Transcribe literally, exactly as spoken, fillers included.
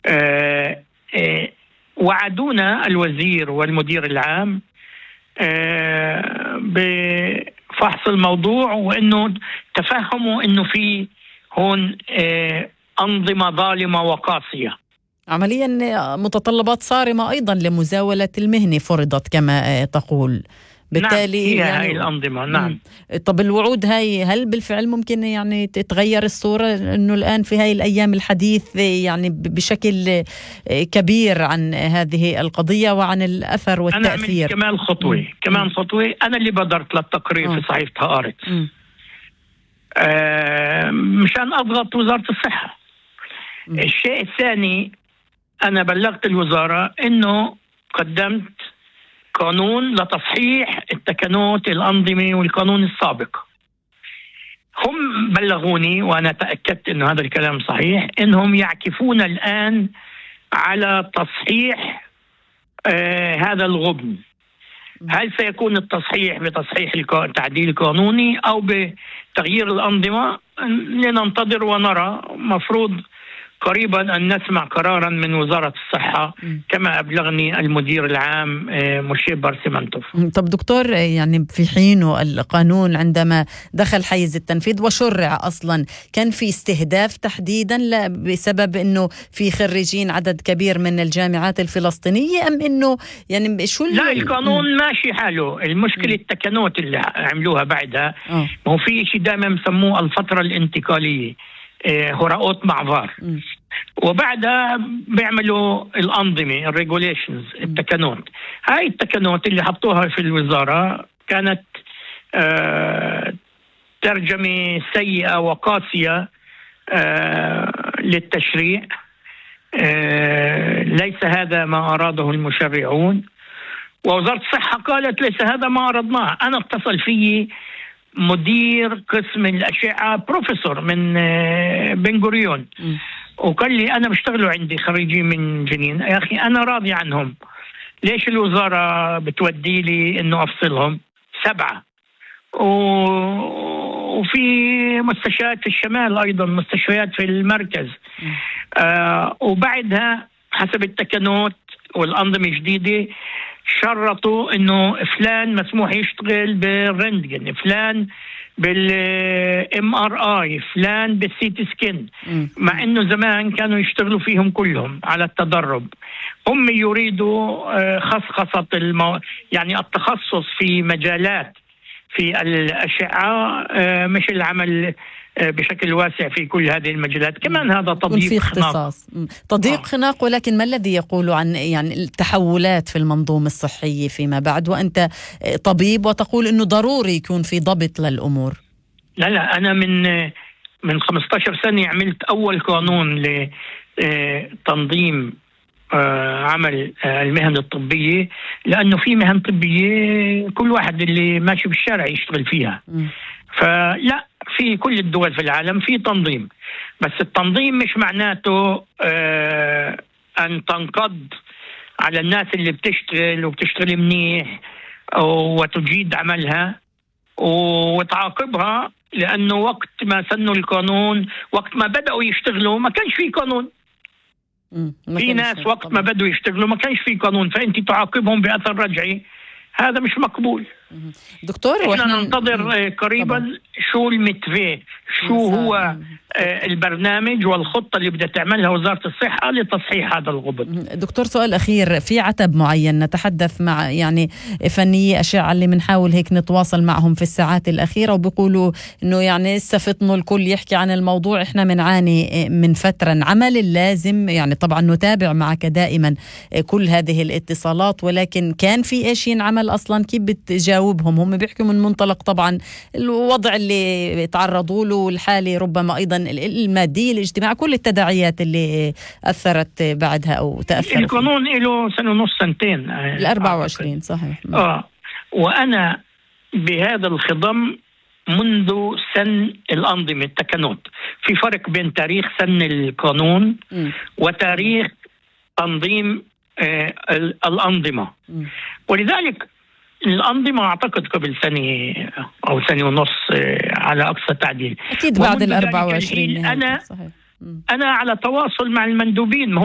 آه آه وعدونا الوزير والمدير العام آه بفحص الموضوع، وأنه تفهموا أنه في هون آه أنظمة ظالمة وقاسية. عمليا متطلبات صارمة أيضا لمزاولة المهنة فرضت كما تقول، بالتالي نعم يعني هي الأنظمة. نعم. طب الوعود هاي هل بالفعل ممكن يعني تتغير الصورة، أنه الآن في هاي الأيام الحديث يعني بشكل كبير عن هذه القضية وعن الأثر والتأثير؟ أنا كمان خطوة مم. كمان خطوة أنا اللي بدرت للتقرير مم. في صحيفة هآرتس آه مشان أضغط وزارة الصحة. مم. الشيء الثاني، أنا بلغت الوزارة أنه قدمت قانون لتصحيح التكنوت الأنظمة والقانون السابق. هم بلغوني وأنا تأكدت أنه هذا الكلام صحيح، أنهم يعكفون الآن على تصحيح آه هذا الغبن. هل سيكون التصحيح بتصحيح التعديل القانوني أو بتغيير الأنظمة؟ لننتظر ونرى. مفروض قريبا أن نسمع قرارا من وزارة الصحة كما أبلغني المدير العام مشير بارسيمانتوف. طب دكتور، يعني في حينه القانون عندما دخل حيز التنفيذ وشرع أصلا كان في استهداف تحديدا لا بسبب أنه في خريجين عدد كبير من الجامعات الفلسطينية، أم أنه يعني شو؟ لا، القانون ماشي حاله. المشكلة التكنوت اللي عملوها بعدها. ما هو في شيء دائما مسموه الفترة الانتقالية، هراءات معفار، وبعدها بيعملوا الأنظمة الريجوليشنز التكنوت. هاي التكنوت اللي حطوها في الوزارة كانت آه ترجمة سيئة وقاسية آه للتشريع. آه ليس هذا ما أراده المشرعون، ووزارة الصحة قالت ليس هذا ما أردناه. أنا اتصل فيه مدير قسم الأشعة بروفيسور من بن غوريون وقال لي أنا بشتغلوا عندي خريجين من جنين، يا أخي أنا راضي عنهم، ليش الوزارة بتودي لي إنه أفصلهم؟ سبعة وفي مستشفيات في الشمال أيضا، مستشفيات في المركز. آه وبعدها حسب التكنوت والأنظمة الجديدة شرطوا انه فلان مسموح يشتغل بالرنتجن، فلان بالام ار اي، فلان بالسيتي سكين، مع انه زمان كانوا يشتغلوا فيهم كلهم على التدرب. هم يريدوا خصخصة المو... يعني التخصص في مجالات في الأشعة، مش العمل بشكل واسع في كل هذه المجالات. كمان هذا تضييق خناق. تضييق آه. خناق. ولكن ما الذي يقول عن يعني التحولات في المنظومة الصحية فيما بعد، وأنت طبيب وتقول إنه ضروري يكون في ضبط للأمور؟ لا لا، أنا من من خمسة عشر سنة عملت أول قانون لتنظيم عمل المهن الطبية، لأنه في مهن طبية كل واحد اللي ماشي بالشارع يشتغل فيها. م. فلا، في كل الدول في العالم في تنظيم، بس التنظيم مش معناته آه أن تنقض على الناس اللي بتشتغل وبتشتغل منيح وتجيد عملها وتعاقبها، لأنه وقت ما سنوا القانون، وقت ما بدأوا يشتغلوا ما كانش في قانون. في ناس وقت طبعا. ما بدوا يشتغلوا ما كانش في قانون، فأنت تعاقبهم بأثر رجعي، هذا مش مقبول. دكتور، احنا ننتظر قريبا طبعا. شو المتفق، شو هو آه البرنامج والخطة اللي بدها تعملها وزارة الصحة لتصحيح هذا الغبن. دكتور، سؤال أخير، في عتب معين نتحدث مع يعني فنيي أشعة اللي بنحاول هيك نتواصل معهم في الساعات الأخيرة، وبيقولوا إنه يعني استفطنوا الكل يحكي عن الموضوع. إحنا بنعاني من فترة عمل اللازم، يعني طبعا نتابع معك دائما كل هذه الاتصالات، ولكن كان في إيش ينعمل أصلا؟ كيف بتجاوبهم؟ هم بيحكوا من منطلق طبعا الوضع اللي تعرضوا له، الحالة ربما أيضا المادية، الاجتماع، كل التداعيات اللي أثرت بعدها أو تأثرت. القانون له سنة ونص سنتين، الأربعة وعشرين صحيح. آه وأنا بهذا الخضم منذ سن الأنظمة التكنوت. في فرق بين تاريخ سن القانون م. وتاريخ تنظيم آه الأنظمة. م. ولذلك الأنظمة أعتقد قبل سنة أو سنة ونص على أقصى تعديل، أكيد بعد الأربعة وعشرين. أنا أنا على تواصل مع المندوبين.